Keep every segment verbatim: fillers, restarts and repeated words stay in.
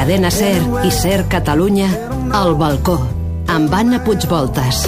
Cadena Ser i Ser Catalunya, al balcó, amb Anna Puigvoltas.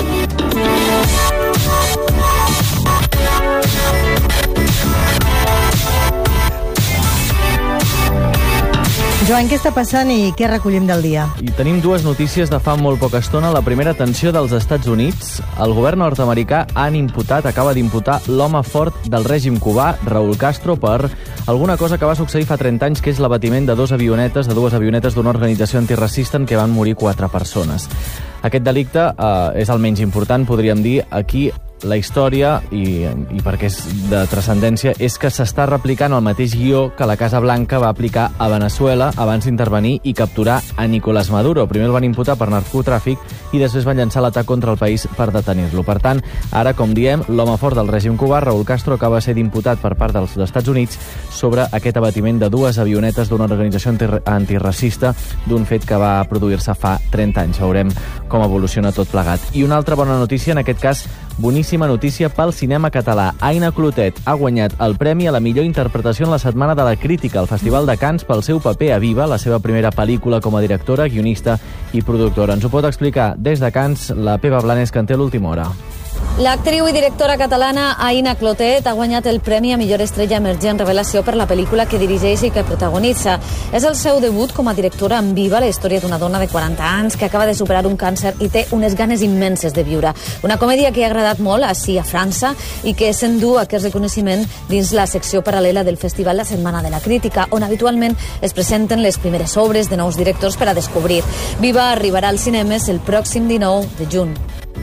Joan, què està passant i què recollim del dia? I tenim dues notícies de fa molt poca estona. La primera, atenció dels Estats Units. El govern nord-americà han imputat, acaba d'imputar l'home fort del règim cubà, Raúl Castro, per alguna cosa que va succeir fa trenta anys, que és l'abatiment de dos avionetes, de dues avionetes d'una organització antiracista en què van morir quatre persones. Aquest delicte eh, és el menys important, podríem dir. Aquí la història, i, i perquè és de transcendència, és que s'està replicant el mateix guió que la Casa Blanca va aplicar a Venezuela abans d'intervenir i capturar a Nicolás Maduro. Primer el van imputar per narcotràfic i després van llançar l'atac contra el país per detenir-lo. Per tant, ara, com diem, l'home fort del règim cubà, Raúl Castro, acaba de ser imputat per part dels Estats Units sobre aquest abatiment de dues avionetes d'una organització antiracista d'un fet que va produir-se fa trenta anys. Veurem com evoluciona tot plegat. I una altra bona notícia, en aquest cas, boníssima notícia pel cinema català. Aina Clotet ha guanyat el premi a la millor interpretació en la Setmana de la Crítica al Festival de Cannes pel seu paper a Viva, la seva primera pel·lícula com a directora, guionista i productora. Ens ho pot explicar des de Cannes la Pepa Blanes, que en té l'última hora. L'actriu i directora catalana Aina Clotet ha guanyat el Premi a Millor Estrella Emergent Revelació per la pel·lícula que dirigeix i que protagonitza. És el seu debut com a directora en Viva, la història d'una dona de quaranta anys que acaba de superar un càncer i té unes ganes immenses de viure. Una comèdia que ha agradat molt així a França i que s'endú aquest reconeixement dins la secció paral·lela del Festival La Setmana de la Crítica, on habitualment es presenten les primeres obres de nous directors per a descobrir. Viva arribarà als cinemes el pròxim dinou de juny.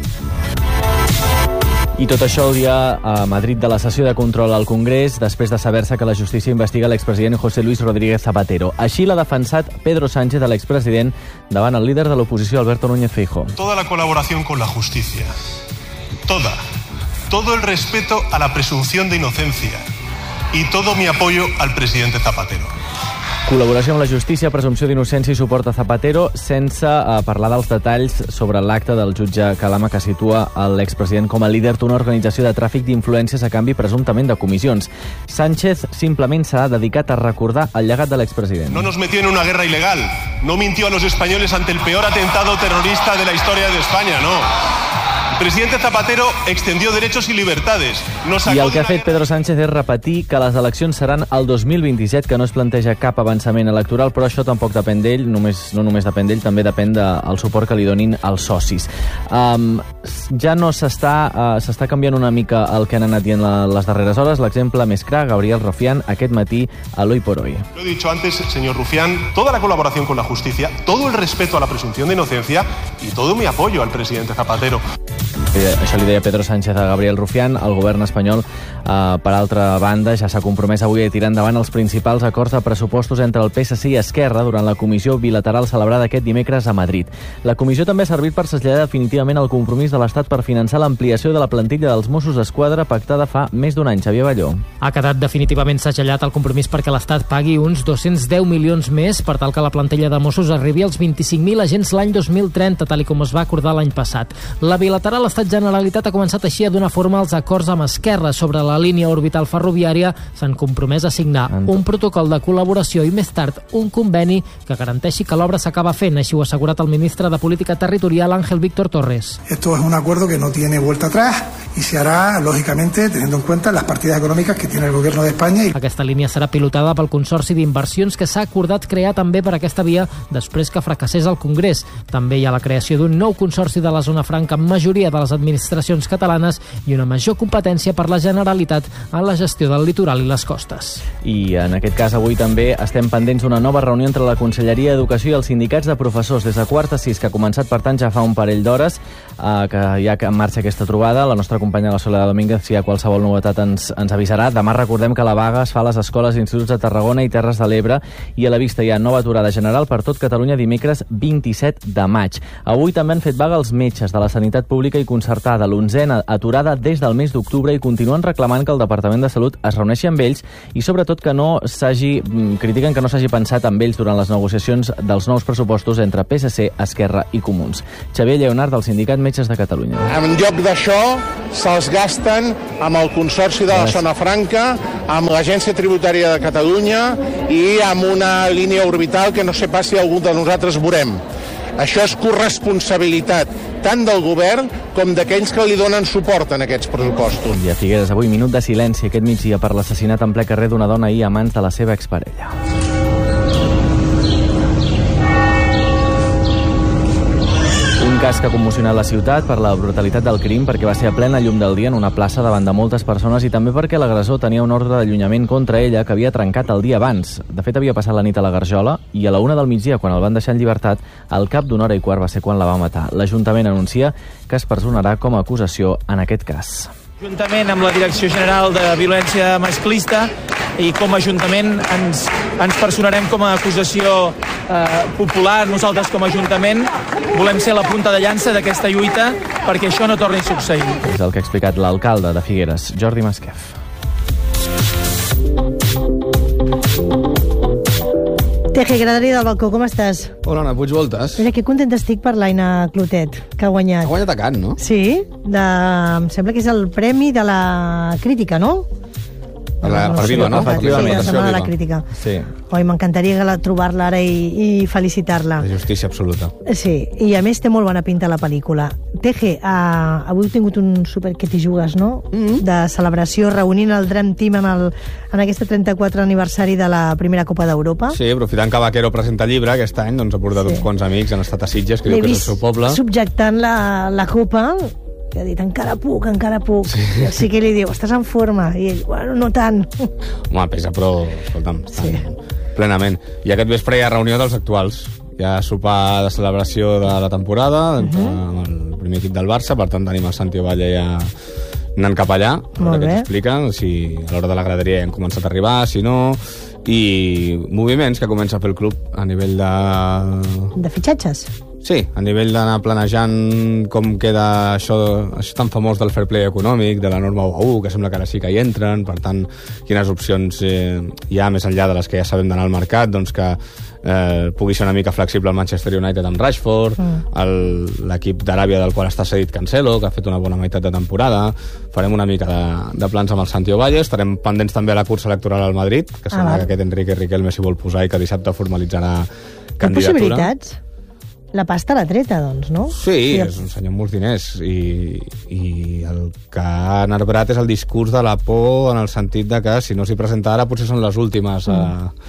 I tot això el dia a Madrid de la sessió de control al Congrés, després de saber-se que la justícia investiga l'expresident José Luis Rodríguez Zapatero. Així l'ha defensat Pedro Sánchez, l'expresident, davant el líder de l'oposició, Alberto Núñez Feijóo. Toda la colaboración con la justicia, toda, todo el respeto a la presunción de inocencia y todo mi apoyo al presidente Zapatero. Col·laboració amb la justícia, presumpció d'innocència i suport a Zapatero, sense eh, parlar dels detalls sobre l'acte del jutge Calama que situa l'expresident com a líder d'una organització de tràfic d'influències a canvi presumptament de comissions. Sánchez simplement s'ha dedicat a recordar el llegat de l'expresident. No nos metió en una guerra ilegal, no mintió a los españoles ante el peor atentado terrorista de la historia de España, no. El presidente Zapatero extendió derechos y libertades. I el que ha fet Pedro Sánchez és repetir que les eleccions seran el dos mil vint-i-set, que no es planteja cap avançament electoral, però això tampoc depèn d'ell, només, no només depèn d'ell, també depèn del suport que li donin els socis. Um, ja no s'està uh, s'està canviant una mica el que han anat dient la, les darreres hores. L'exemple més clar, Gabriel Rufián, aquest matí a l'Hoy por Hoy. Lo he dicho antes, señor Rufián, toda la colaboración con la justicia, todo el respeto a la presunción de inocencia y todo mi apoyo al presidente Zapatero. Això li deia Pedro Sánchez a Gabriel Rufián. El govern espanyol, eh, per altra banda, ja s'ha compromès avui a tirar endavant els principals acords de pressupostos entre el P S C i Esquerra durant la comissió bilateral celebrada aquest dimecres a Madrid. La comissió també ha servit per traslladar definitivament el compromís de l'Estat per finançar l'ampliació de la plantilla dels Mossos d'Esquadra pactada fa més d'un any. Xavier Balló. Ha quedat definitivament segellat el compromís perquè l'Estat pagui uns dos-cents deu milions més per tal que la plantilla de Mossos arribi als vint-i-cinc mil agents l'any dos mil trenta, tal com es va acordar l'any passat. La bilateral Estat Generalitat ha començat així a donar forma als acords amb Esquerra sobre la línia orbital ferroviària. S'han compromès a signar un protocol de col·laboració i més tard un conveni que garanteixi que l'obra s'acaba fent, així ho ha assegurat el ministre de Política Territorial Ángel Víctor Torres. Esto es un acuerdo que no tiene vuelta atrás y se hará, lógicamente, teniendo en cuenta las partidas económicas que tiene el gobierno de España. Aquesta línia serà pilotada pel Consorci d'Inversions que s'ha acordat crear també per aquesta via després que fracassés al Congrés. També hi ha la creació d'un nou consorci de la zona franca amb majoria de les administracions catalanes i una major competència per la Generalitat en la gestió del litoral i les costes. I en aquest cas avui també estem pendents d'una nova reunió entre la Conselleria d'Educació i els sindicats de professors des de quart a sis, que ha començat per tant ja fa un parell d'hores, eh, que ja en marxa aquesta trobada. La nostra companya la Soledad Domínguez, si hi ha qualsevol novetat ens, ens avisarà. Demà recordem que la vaga es fa a les escoles i instituts de Tarragona i Terres de l'Ebre i a la vista hi ha nova aturada general per tot Catalunya dimecres vint-i-set de maig. Avui també han fet vaga els metges de la sanitat pública i concertada, l'onzena aturada des del mes d'octubre, i continuen reclamant demanen que el Departament de Salut es reuneixi amb ells i sobretot que no s'hagi, critiquen que no s'hagi pensat amb ells durant les negociacions dels nous pressupostos entre P S C, Esquerra i Comuns. Xavier Lleonard, del Sindicat Metges de Catalunya. En lloc d'això, se'ls gasten amb el Consorci de la Zona Franca, amb l'Agència Tributària de Catalunya i amb una línia orbital que no sé pas si algú de nosaltres veurem. Això és corresponsabilitat tant del govern com d'aquells que li donen suport en aquests pressupostos. I a Figueres, avui, minut de silenci aquest migdia per l'assassinat en ple carrer d'una dona ahir a mans de la seva exparella. Un cas que ha commocionat la ciutat per la brutalitat del crim, perquè va ser a plena llum del dia en una plaça davant de moltes persones i també perquè l'agressor tenia un ordre d'allunyament contra ella que havia trencat el dia abans. De fet, havia passat la nit a la Garjola i a la una del migdia, quan el van deixar en llibertat, al cap d'una hora i quart va ser quan la va matar. L'Ajuntament anuncia que es personarà com a acusació en aquest cas. Juntament amb la Direcció General de Violència Masclista i com a Ajuntament ens, ens personarem com a acusació eh, popular. Nosaltres com a Ajuntament volem ser la punta de llança d'aquesta lluita perquè això no torni a succeir. És el que ha explicat l'alcalde de Figueres, Jordi Masquef. Teje, Graderia del Balcó, com estàs? Hola, Anna Puigvoltes. Mira, que content estic per l'Aina Clotet, que ha guanyat. Ha guanyat a Can, no? Sí, de... em sembla que és el premi de la crítica, no? Per, la, per Viva, no? Efectivament. Sí, la Setmana de la Crítica. Sí. Oi, m'encantaria trobar-la ara i, i felicitar-la. De justícia absoluta. Sí, i a més té molt bona pinta la pel·lícula. Teje, uh, avui he tingut un super que t'hi jugues, no? Mm-hmm. De celebració, reunint el Dream Team en, el, en aquest trenta-quatre aniversari de la primera Copa d'Europa. Sí, aprofitant que Vaquero presenta llibre aquest any, doncs ha portat sí. uns quants amics, han estat a Sitges, que diu que és el seu poble. Subjectant la, la copa, que ha dit, encara puc, encara puc. Sí. I sí que li diu, estàs en forma? I ell, bueno, no tant. Home, pesa, però, escolta'm, estan sí. plenament. I aquest vespre hi ha reunió dels actuals. Hi ha sopar de celebració de la temporada, uh-huh. amb el primer equip del Barça, per tant tenim el Santi Ovalle ja anant cap allà, a veure què ens expliquen, si a l'hora de la graderia ja han començat a arribar, si no, i moviments que comença a fer el club a nivell de... De fitxatges? Sí, a nivell d'anar planejant com queda això, això tan famós del fair play econòmic, de la norma u a u, que sembla que ara sí que hi entren, per tant, quines opcions eh, hi ha més enllà de les que ja sabem d'anar al mercat, doncs que eh, pugui ser una mica flexible el Manchester United amb Rashford, mm. l'equip d'Aràbia del qual està cedit Cancelo, que ha fet una bona meitat de temporada, farem una mica de, de plans amb el Santi Ovalle, estarem pendents també a la cursa electoral al Madrid, que sembla ah, que aquest Enrique Riquelme s'hi vol posar i que dissabte formalitzarà candidatura. Té possibilitats? La pasta l'ha treta, doncs, no? Sí, és un senyor amb molts diners i, i el que ha enarbrat és el discurs de la por en el sentit de que si no s'hi presenta ara potser són les últimes a,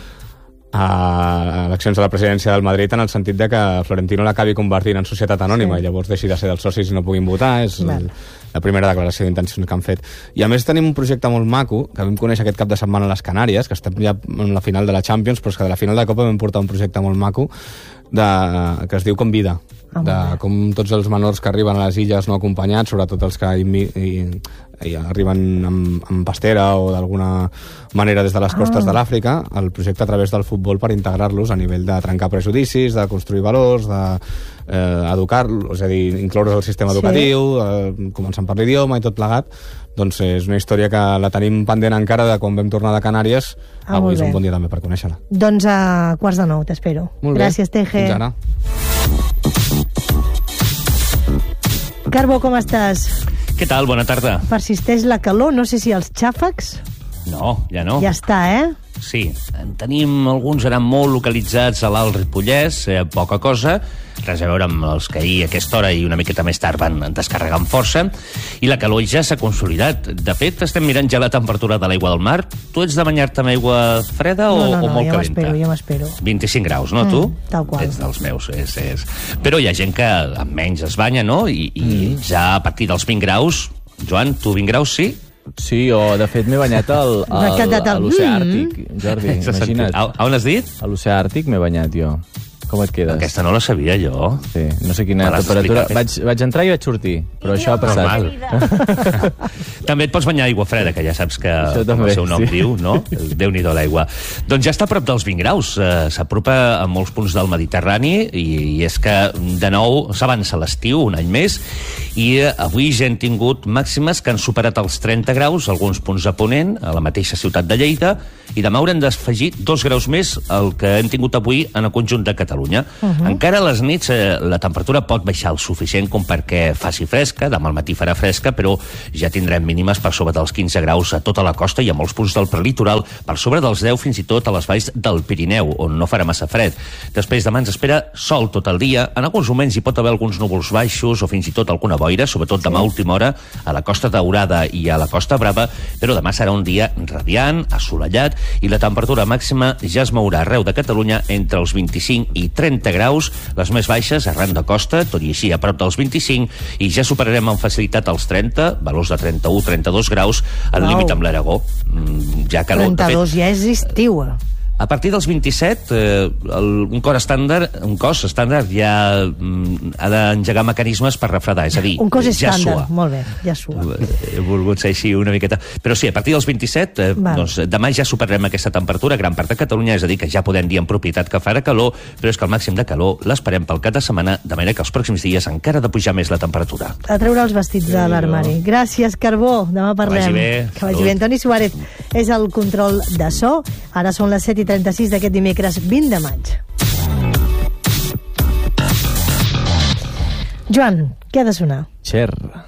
a eleccions de la presidència del Madrid, en el sentit de que Florentino l'acabi convertint en societat anònima sí. i llavors deixi de ser dels socis i no puguin votar. És el, la primera declaració d'intencions que han fet. I a més tenim un projecte molt maco que vam conèixer aquest cap de setmana a les Canàries, que estem ja en la final de la Champions, però és que de la final de Copa vam portar un projecte molt maco de, que es diu Convida, ah, de com tots els menors que arriben a les illes no acompanyats, sobretot els que i, i, i arriben amb, amb pastera o d'alguna manera des de les costes ah. de l'Àfrica, el projecte a través del futbol per integrar-los a nivell de trencar prejudicis, de construir valors, de eh, educar-los, és a dir, incloure's al sistema sí. educatiu, eh, començant per l'idioma i tot plegat. Doncs és una història que la tenim pendent encara de quan vam tornar de Canàries. Ah, avui és un bon dia també per conèixer-la. Doncs a quarts de nou, t'espero. Gràcies, Teje. Fins ara. Carbo, com estàs? Què tal? Bona tarda. Persisteix la calor, no sé si els xàfecs... No, ja no. Ja està, eh? Sí, en tenim alguns seran molt localitzats a l'Alt Ripollès, eh, poca cosa, res a veure amb els que ahir a aquesta hora i una miqueta més tard van descarregar amb força, i la calor ja s'ha consolidat. De fet, estem mirant ja la temperatura de l'aigua del mar. Tu ets de banyar-te amb aigua freda o, no, no, no, o molt ja calenta? No, jo m'espero, vint-i-cinc graus, no, tu? Mm, tal qual. Ets dels meus, és, és... Però hi ha gent que amb menys es banya, no? I, i mm. ja a partir dels vint graus... Joan, tu vint graus sí? Sí, o de fet m'he banyat al, al, a l'oceà Àrtic, Jordi, imagina't. A, a on has dit? A l'oceà Àrtic m'he banyat jo. Com et quedes? Aquesta no la sabia jo. Sí, no sé quina temperatura... Vaig, vaig entrar i vaig sortir, però això ha passat. També et pots banyar aigua freda, que ja saps que també, el seu nom sí. diu, no? Déu-n'hi-do l'aigua. Doncs ja està a prop dels vint graus. Uh, S'apropa a molts punts del Mediterrani i, i és que, de nou, s'avança l'estiu un any més i uh, avui ja hem tingut màximes que han superat els trenta graus, alguns punts a Ponent, a la mateixa ciutat de Lleida, i demà haurem d'afegir dos graus més el que hem tingut avui en el conjunt de Catalunya. Uh -huh. Encara a les nits eh, la temperatura pot baixar el suficient com perquè faci fresca, demà al matí farà fresca, però ja tindrem mínimes per sobre dels quinze graus a tota la costa i a molts punts del prelitoral, per sobre dels deu fins i tot a les valls del Pirineu, on no farà massa fred. Després demà ens espera sol tot el dia, en alguns moments hi pot haver alguns núvols baixos o fins i tot alguna boira, sobretot demà a última hora a la Costa Daurada i a la Costa Brava, però demà serà un dia radiant, assolellat, i la temperatura màxima ja es mourà arreu de Catalunya entre els vint-i-cinc i trenta graus, les més baixes arran de costa, tot i així a prop dels vint-i-cinc, i ja superarem amb facilitat els trenta, valors de trenta-u a trenta-dos graus, al wow. límit amb l'Aragó. Mm, ja calor, trenta-dos ja és estiu. A partir dels vint-i-set, eh, el, un cos estàndard, un cos estàndard ja mm, ha d'engegar mecanismes per refredar, és a dir, un cos ja estàndard, molt bé, ja sua. He volgut ser així una miqueta. Però sí, a partir dels vint-i-set, eh, doncs, demà ja superarem aquesta temperatura, gran part de Catalunya, és a dir, que ja podem dir en propietat que farà calor, però és que el màxim de calor l'esperem pel cap de setmana, de manera que els pròxims dies encara ha de pujar més la temperatura. A treure els vestits de l'armari. Gràcies, Carbó, demà parlem. Que vagi bé. Que vagi bé. Antoni Suárez és el control de so. Ara són les set i trenta-sis d'aquest dimecres vint de maig. Joan, què ha de sonar? Cher.